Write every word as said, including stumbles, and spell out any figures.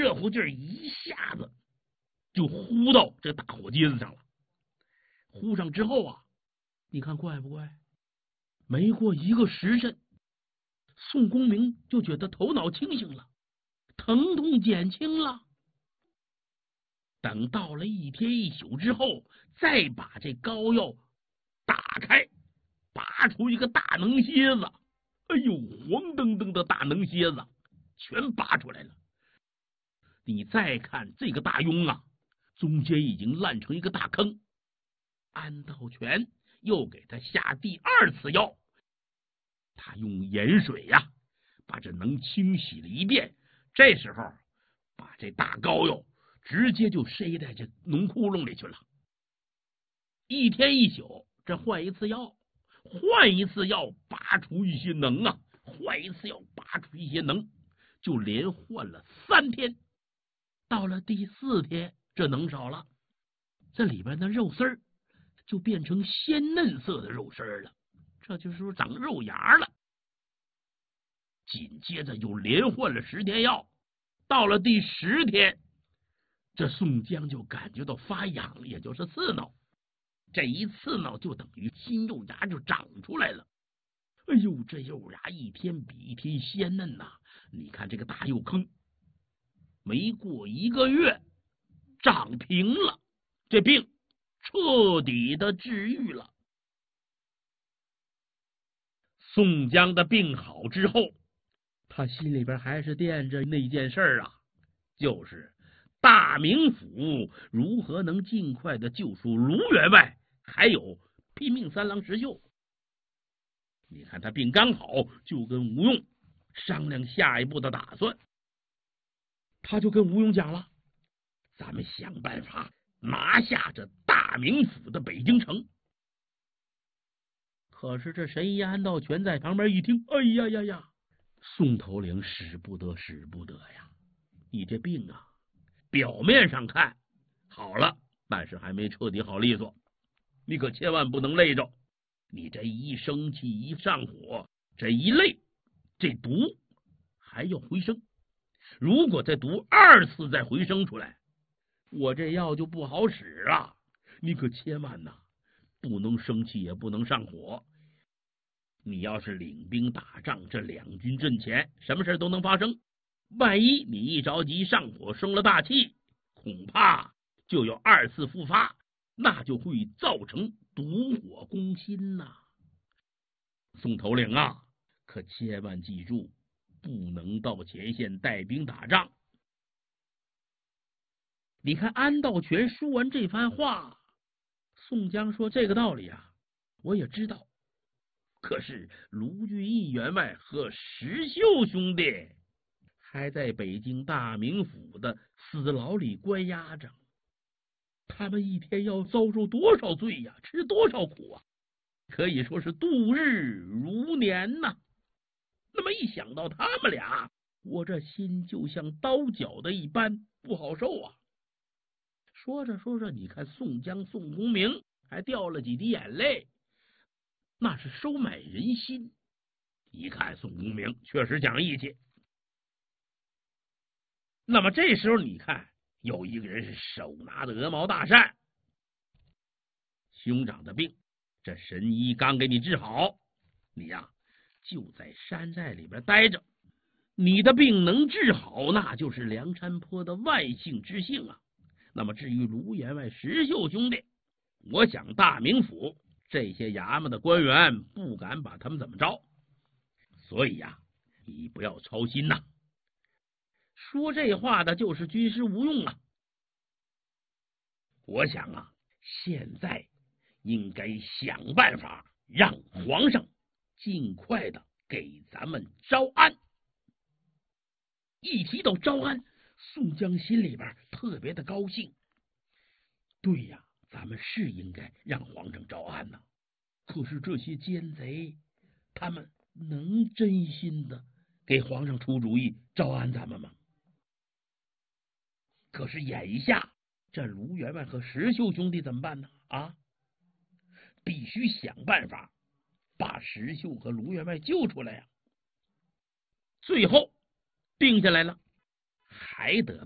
热乎劲儿一下子就呼到这大火疖子上了。呼上之后啊，你看怪不怪？没过一个时辰，宋公明就觉得头脑清醒了，疼痛减轻了。等到了一天一宿之后，再把这膏药打开，拔出一个大能蝎子，哎呦，黄澄澄的大能蝎子全拔出来了。你再看这个大痈啊，中间已经烂成一个大坑。安道全又给他下第二次药，他用盐水呀、啊，把这能清洗了一遍。这时候把这大膏药直接就塞在这脓窟窿里去了。一天一宿，这换一次药，换一次药，拔出一些脓啊，换一次药，拔出一些脓，就连换了三天。到了第四天，这脓少了，这里边的肉丝儿就变成鲜嫩色的肉丝儿了，这就是说长肉芽了。紧接着又连换了十天药，到了第十天，这宋江就感觉到发痒，也就是刺挠。这一刺挠就等于新肉芽就长出来了。哎呦，这肉芽一天比一天鲜嫩呐、啊！你看这个大肉坑，没过一个月长平了，这病彻底的治愈了。宋江的病好之后，他心里边还是惦着那件事啊，就是大名府如何能尽快的救出卢员外，还有拼命三郎石秀。你看他病刚好，就跟吴用商量下一步的打算。他就跟吴用讲了，咱们想办法拿下这大名府的北京城。可是这神医安道全在旁边一听，哎呀呀呀，宋头领使不得使不得呀，你这病啊表面上看好了，但是还没彻底好利索，你可千万不能累着。你这一生气一上火，这一累，这毒还要回升。如果这毒二次再回升出来，我这药就不好使了。你可千万呐，不能生气，也不能上火。你要是领兵打仗，这两军阵前什么事都能发生。万一你一着急上火生了大气，恐怕就要二次复发，那就会造成毒火攻心呐、啊。宋头领啊，可千万记住，不能到前线带兵打仗。你看安道全说完这番话，宋江说这个道理啊，我也知道。可是卢俊义员外和石秀兄弟还在北京大名府的死牢里关押着，他们一天要遭受多少罪呀、啊，吃多少苦啊，可以说是度日如年呐、啊。那么一想到他们俩，我这心就像刀绞的一般，不好受啊。说着说着，你看宋江宋公明还掉了几滴眼泪，那是收买人心。一看宋公明确实讲义气。那么这时候你看有一个人是手拿着鹅毛大扇，兄长的病这神医刚给你治好，你呀就在山寨里边待着，你的病能治好，那就是梁山坡的万幸之幸啊。那么至于卢员外石秀兄弟，我想大名府这些衙门的官员不敢把他们怎么着，所以呀、啊，你不要操心呐、啊。说这话的就是军师吴用啊。我想啊，现在应该想办法让皇上尽快的给咱们招安。一提到招安，宋江心里边特别的高兴。对呀，咱们是应该让皇上招安呐。可是这些奸贼，他们能真心的给皇上出主意招安咱们吗？可是眼下这卢员外和石秀兄弟怎么办呢？啊，必须想办法把石秀和卢员外救出来呀、啊。最后定下来了，还得